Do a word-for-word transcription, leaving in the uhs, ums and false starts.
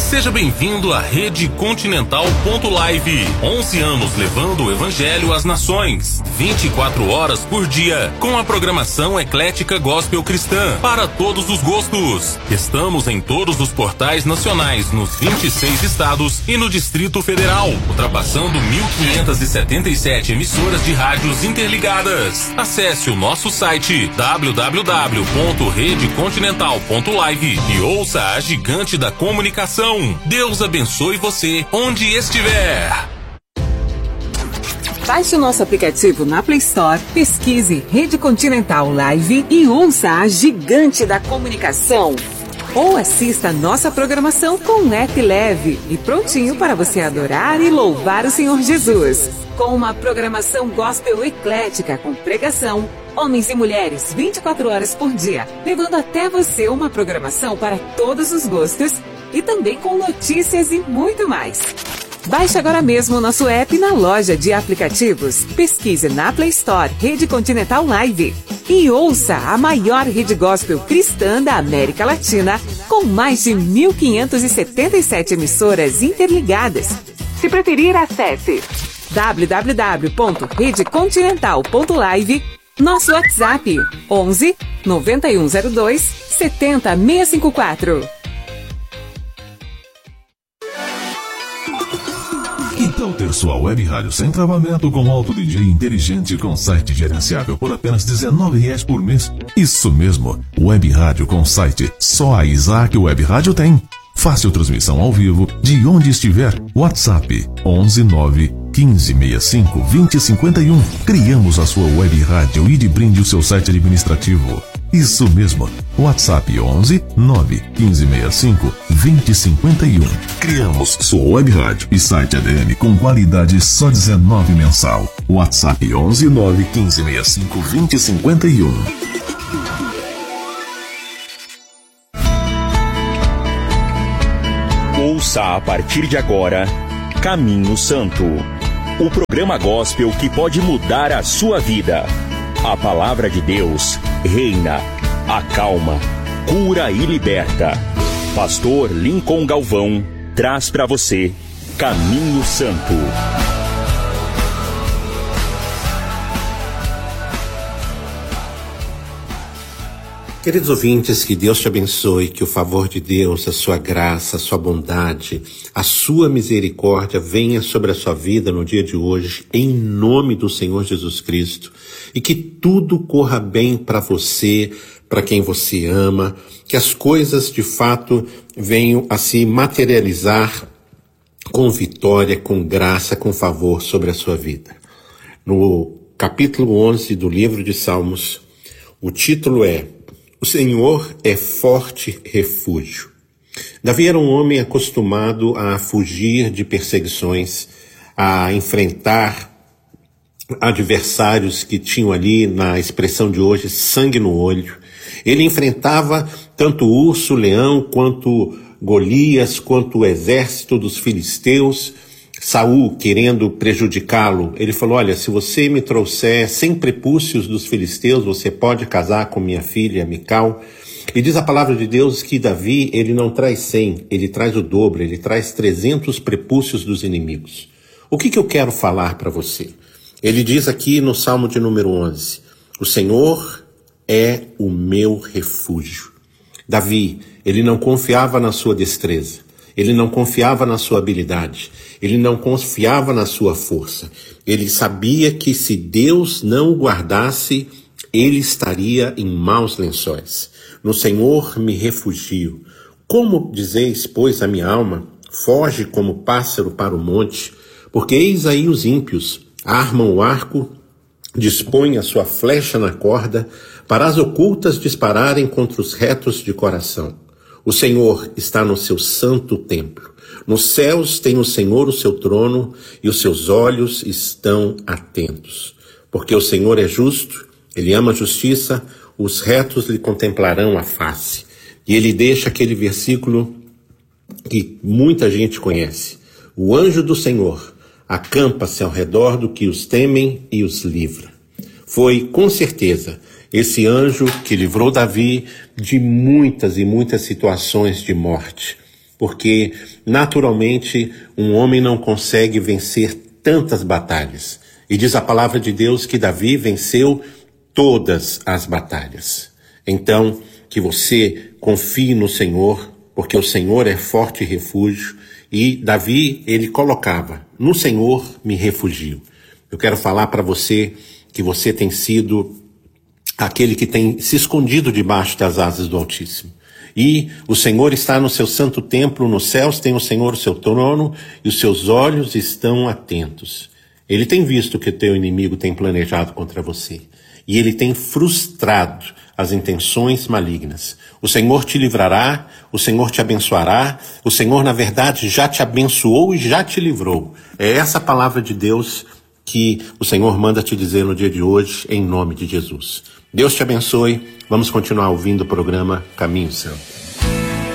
Seja bem-vindo à Rede Continental ponto live. onze anos levando o Evangelho às nações. vinte e quatro horas por dia. Com a programação eclética gospel cristã. Para todos os gostos. Estamos em todos os portais nacionais, nos vinte e seis estados e no Distrito Federal. Ultrapassando mil quinhentas e setenta e sete emissoras de rádios interligadas. Acesse o nosso site w w w ponto rede continental ponto live e ouça a gigante da comunicação. Deus abençoe você onde estiver. Baixe o nosso aplicativo na Play Store, pesquise Rede Continental Live e ouça a gigante da comunicação. Ou assista a nossa programação com um app leve e prontinho para você adorar e louvar o Senhor Jesus. Com uma programação gospel eclética com pregação, homens e mulheres vinte e quatro horas por dia, levando até você uma programação para todos os gostos e também com notícias e muito mais. Baixe agora mesmo o nosso app na loja de aplicativos. Pesquise na Play Store Rede Continental Live e ouça a maior rede gospel cristã da América Latina, com mais de mil quinhentas e setenta e sete emissoras interligadas. Se preferir, acesse w w w ponto rede continental ponto live, nosso WhatsApp onze, noventa e um zero dois, setenta, seiscentos e cinquenta e quatro. Que tal ter sua web rádio sem travamento com alto D J inteligente com site gerenciável por apenas dezenove reais por mês? Isso mesmo, web rádio com site. Só a Isaac Web Rádio tem. Fácil transmissão ao vivo de onde estiver. WhatsApp onze nove quinze sessenta e cinco vinte cinquenta e um. Criamos a sua web rádio e de brinde o seu site administrativo. Isso mesmo, WhatsApp onze nove quinze sessenta e cinco vinte cinquenta e um. Criamos sua web rádio e site A D M com qualidade só dezenove mensal. WhatsApp onze nove quinze sessenta e cinco vinte cinquenta e um. Ouça a partir de agora Caminho Santo, o programa gospel que pode mudar a sua vida. A palavra de Deus reina, acalma, cura e liberta. Pastor Lincoln Galvão traz para você Caminho Santo. Queridos ouvintes, que Deus te abençoe, que o favor de Deus, a sua graça, a sua bondade, a sua misericórdia venha sobre a sua vida no dia de hoje, em nome do Senhor Jesus Cristo, e que tudo corra bem para você, para quem você ama, que as coisas de fato venham a se materializar com vitória, com graça, com favor sobre a sua vida. No capítulo onze do livro de Salmos, o título é O Senhor é forte refúgio. Davi era um homem acostumado a fugir de perseguições, a enfrentar adversários que tinham ali, na expressão de hoje, sangue no olho. Ele enfrentava tanto o urso, o leão, quanto Golias, quanto o exército dos filisteus. Saul, querendo prejudicá-lo, ele falou: olha, se você me trouxer cem prepúcios dos filisteus, você pode casar com minha filha Mical. E diz a palavra de Deus que Davi, ele não traz cem, ele traz o dobro, ele traz trezentos prepúcios dos inimigos. O que que eu quero falar para você? Ele diz aqui no Salmo de número onze, o Senhor é o meu refúgio. Davi, ele não confiava na sua destreza, ele não confiava na sua habilidade, ele não confiava na sua força. Ele sabia que se Deus não o guardasse, ele estaria em maus lençóis. No Senhor me refugio. Como dizeis, pois, a minha alma, foge como pássaro para o monte, porque eis aí os ímpios, armam o arco, dispõem a sua flecha na corda, para as ocultas dispararem contra os retos de coração. O Senhor está no seu santo templo. Nos céus tem o Senhor o seu trono, e os seus olhos estão atentos. Porque o Senhor é justo, ele ama a justiça, os retos lhe contemplarão a face. E ele deixa aquele versículo que muita gente conhece. O anjo do Senhor acampa-se ao redor do que os temem e os livra. Foi, com certeza, esse anjo que livrou Davi de muitas e muitas situações de morte. porque naturalmente um homem não consegue vencer tantas batalhas. E diz a palavra de Deus que Davi venceu todas as batalhas. Então, que você confie no Senhor, porque o Senhor é forte refúgio, e Davi, ele colocava, no Senhor me refugio. Eu quero falar para você que você tem sido aquele que tem se escondido debaixo das asas do Altíssimo. E o Senhor está no seu santo templo, nos céus tem o Senhor o seu trono, e os seus olhos estão atentos. Ele tem visto o que o teu inimigo tem planejado contra você, e ele tem frustrado as intenções malignas. O Senhor te livrará, o Senhor te abençoará, o Senhor, na verdade, já te abençoou e já te livrou. É essa palavra de Deus que o Senhor manda te dizer no dia de hoje, em nome de Jesus. Deus te abençoe. Vamos continuar ouvindo o programa Caminho Santo.